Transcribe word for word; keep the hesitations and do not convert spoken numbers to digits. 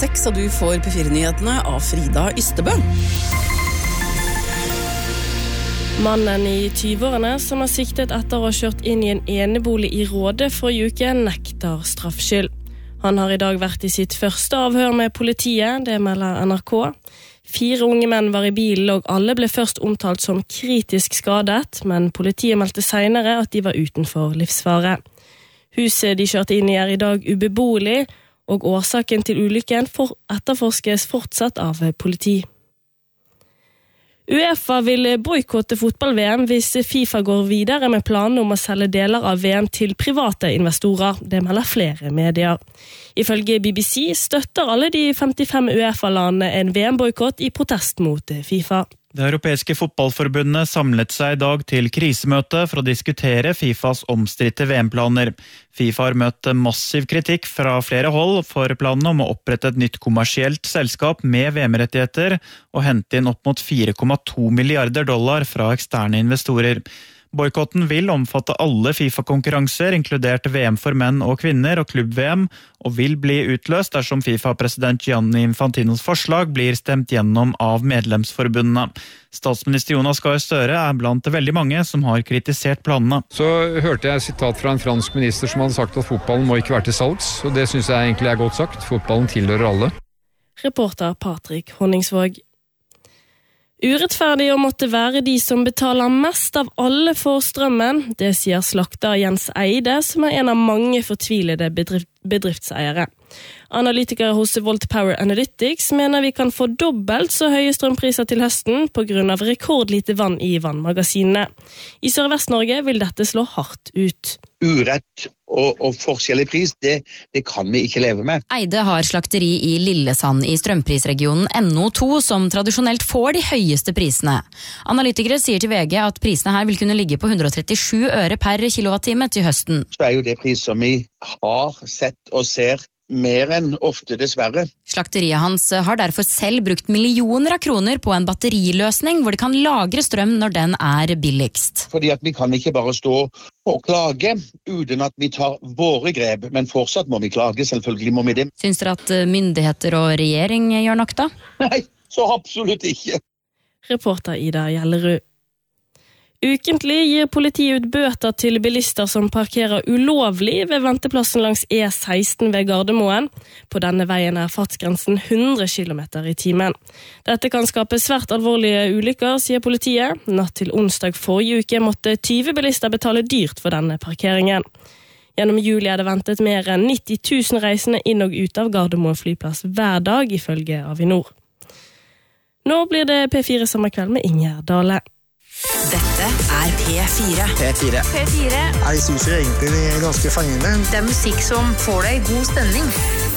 seks, og du får P fire-nyhetene av Frida Ystebø. Mannen i tyve-årene som har siktet etter å ha kjørt inn i en enebolig i Råde forrige uke nekter straffskyld. Han har i dag vært i sitt første avhør med politiet, det melder N R K. Fire unge menn var i bilen, og alle ble først omtalt som kritisk skadet, men politiet meldte senere at de var utenfor livsfare. Huset de kjørte inn i er i dag ubeboelig, og årsaken til ulykken for etterforskes fortsatt av politi. UEFA vil boykotte fotball-V M hvis FIFA går videre med planen om å selge deler av V M til private investorer. Det melder flere medier. Ifølge B B C støtter alle de femtifem UEFA-landene en V M-boykott i protest mot FIFA. Det europeiske fotballforbundet samlet seg i dag til krisemøte for å diskutere FIFAs omstridte V M-planer. FIFA har møtt massiv kritikk fra flere hold for planen om å opprette et nytt kommersielt selskap med V M-rettigheter og hente inn opp mot fire komma to milliarder dollar fra eksterne investorer. Boykotten vil omfatte alle FIFA-konkurranser, inkludert V M for menn og kvinner og klubb-V M, og vil bli utløst dersom FIFA-president Gianni Infantinos forslag blir stemt gjennom av medlemsforbundene. Statsminister Jonas Gahr Støre er blant veldig mange som har kritisert planene. Så hørte jeg et sitat fra en fransk minister som hadde sagt at fotballen må ikke være til salgs, og det synes jeg egentlig er godt sagt. Fotballen tilhører alle. Reporter Patrick Honningsvåg. Urettferdig å måtte være de som betaler mest av alle for strømmen, det sier slakter Jens Eide, som er en av mange fortvilede bedrift, bedriftseiere. Analytikere hos Volt Power Analytics mener vi kan få dobbelt så høye strømpriser til høsten på grunn av rekordlite vann i vannmagasinene. I Sør-Vest-Norge vil dette slå hardt ut. Urett og, og forskjell i pris, det, det kan vi ikke leve med. Eide har slakteri i Lillesand i strømprisregionen N O to, som tradisjonelt får de høyeste prisene. Analytikere sier til V G at prisene her vil kunne ligge på hundre og trettisju øre per kilowattime til høsten. Så er jo det pris som vi har sett og ser mer enn ofte, dessverre. Slakteriet hans har derfor selv brukt millioner av kroner på en batteriløsning hvor de kan lagre strøm når den er billigst. Fordi at vi kan ikke bare stå og klage uten at vi tar våre grep, men fortsatt må vi klage, selvfølgelig må vi det. Syns dere at myndigheter og regjering gjør nok da? Nei, så absolutt ikke. Reporter Ida Gjellerud. Ukentlig gir politiet ut bøter til bilister som parkerer ulovlig ved venteplassen langs E seksten ved Gardermoen. På denne veien er fartsgrensen hundre kilometer i timen. Dette kan skape svært alvorlige ulykker, sier politiet. Natt til onsdag forrige uke måtte tyve bilister betale dyrt for denne parkeringen. Gjennom juli er det ventet mer enn nitti tusen reisende inn og ut av Gardermoen flyplass hver dag, ifølge Avinor. Nå blir det P fire sommerkveld med Ingjerd Dale. Dette er P fire. P fire. P fire. Jeg synes jo egentlig det er ganske fengende. Det er musikk som får deg i god stemning.